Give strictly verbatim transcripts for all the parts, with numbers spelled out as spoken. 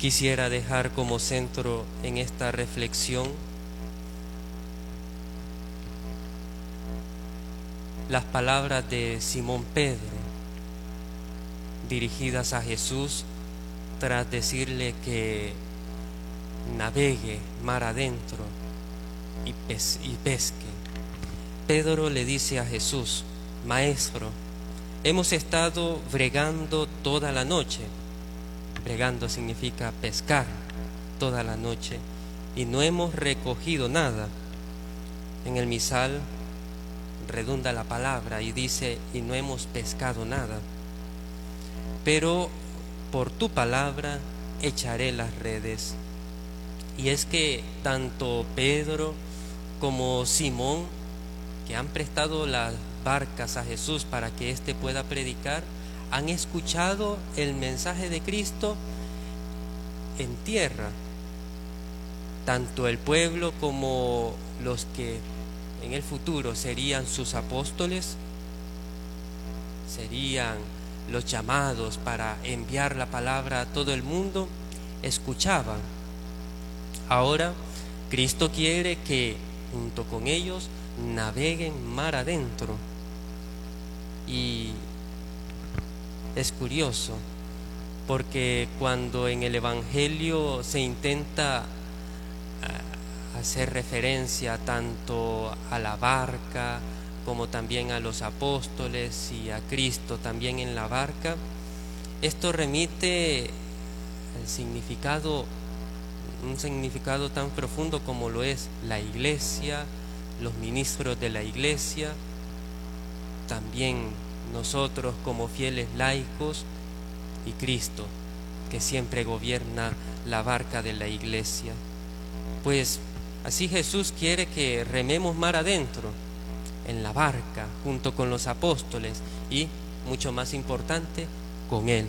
quisiera dejar como centro en esta reflexión las palabras de Simón Pedro, dirigidas a Jesús tras decirle que navegue mar adentro y, pes y pesque. Pedro le dice a Jesús: Maestro, hemos estado bregando toda la noche. Bregando significa pescar toda la noche y no hemos recogido nada. En el misal redunda la palabra y dice: y no hemos pescado nada. Pero por tu palabra echaré las redes. Y es que tanto Pedro como Simón, que han prestado las barcas a Jesús para que éste pueda predicar, han escuchado el mensaje de Cristo en tierra. Tanto el pueblo como los que en el futuro serían sus apóstoles, serían los llamados para enviar la palabra a todo el mundo, escuchaban. Ahora Cristo quiere que junto con ellos naveguen mar adentro. Y es curioso porque cuando en el Evangelio se intenta hacer referencia tanto a la barca como también a los apóstoles y a Cristo también en la barca, esto remite al significado, un significado tan profundo como lo es la iglesia, los ministros de la iglesia, también nosotros como fieles laicos y Cristo, que siempre gobierna la barca de la iglesia. Pues así Jesús quiere que rememos mar adentro, en la barca, junto con los apóstoles y, mucho más importante, con Él.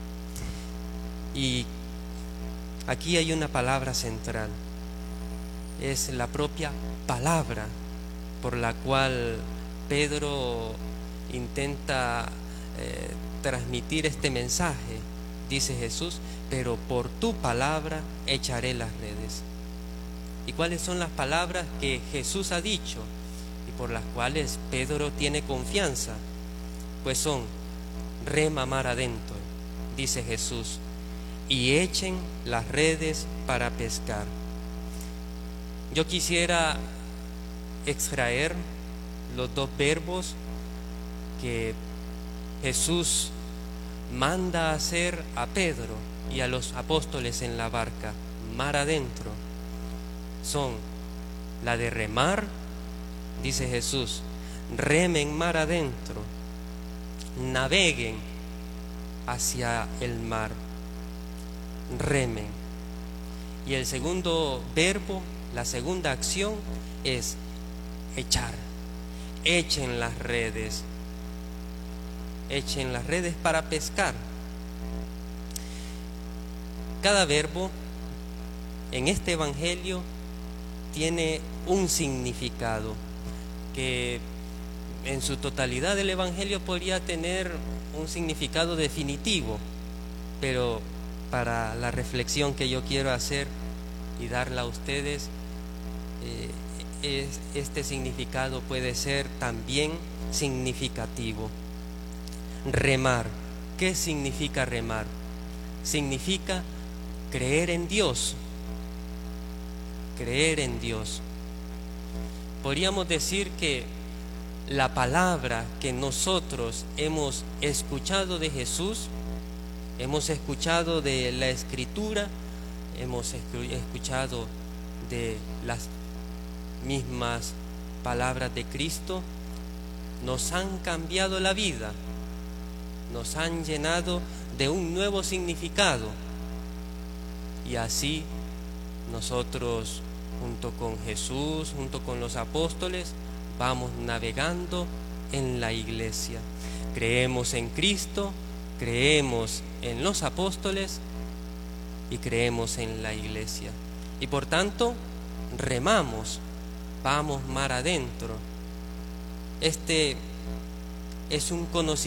Y aquí hay una palabra central, es la propia palabra por la cual Pedro intenta eh, transmitir este mensaje. Dice Jesús: pero por tu palabra echaré las redes. ¿Y cuáles son las palabras que Jesús ha dicho y por las cuales Pedro tiene confianza? Pues son: rema mar adentro, dice Jesús, y echen las redes para pescar. Yo quisiera extraer los dos verbos que Jesús manda a hacer a Pedro y a los apóstoles en la barca, mar adentro. Son la de remar, dice Jesús: remen mar adentro, naveguen hacia el mar, remen. Y el segundo verbo, la segunda acción es echar. Echen las redes, echen las redes para pescar. Cada verbo en este evangelio tiene un significado que en su totalidad el evangelio podría tener un significado definitivo, pero para la reflexión que yo quiero hacer y darla a ustedes, eh, es, este significado puede ser también significativo. Remar. ¿Qué significa remar? Significa creer en Dios. Creer en Dios. Podríamos decir que la palabra que nosotros hemos escuchado de Jesús, hemos escuchado de la Escritura, hemos escuchado de las mismas palabras de Cristo, nos han cambiado la vida, nos han llenado de un nuevo significado. Y así nosotros, junto con Jesús, junto con los apóstoles, vamos navegando en la iglesia. Creemos en Cristo, creemos en los apóstoles y creemos en la iglesia. Y por tanto, remamos, vamos mar adentro. Este es un conocimiento